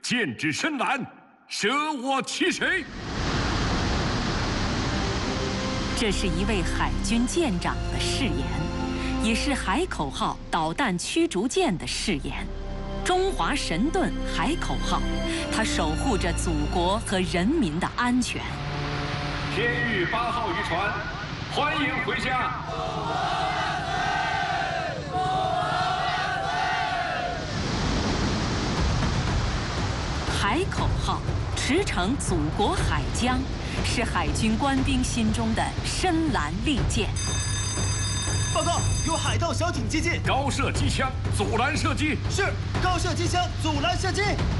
剑指深蓝，舍我其谁？ 这是一位海军舰长的誓言，也是海口号导弹驱逐舰的誓言。中华神盾海口号，它守护着祖国和人民的安全。 天域8号渔船，欢迎回家。 海口号驰骋祖国海疆，是海军官兵心中的深蓝利剑。 报告，有海盗小艇接近， 高射机枪，阻拦射击。 是，高射机枪，阻拦射击。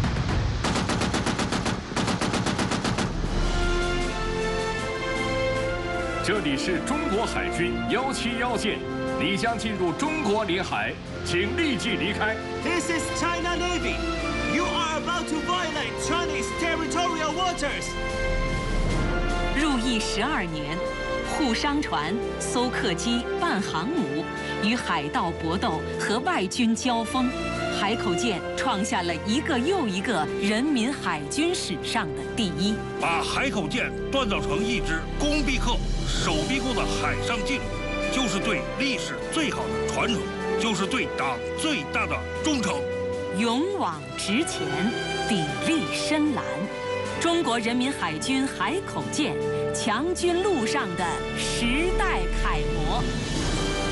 这里是中国海军171舰，你将进入中国领海，请立即离开。 This is China Navy. You are about to violate Chinese territorial waters. 入役12年，护商船、搜克机、半航母与海盗搏斗和外军交锋，海口舰创下了一个又一个人民海军史上的第一。 把海口舰锻造成一支攻必克、守必攻的海上劲旅，就是对历史最好的传承，就是对党最大的忠诚。 勇往直前，砥砺深蓝。中国人民海军海口舰，强军路上的时代楷模。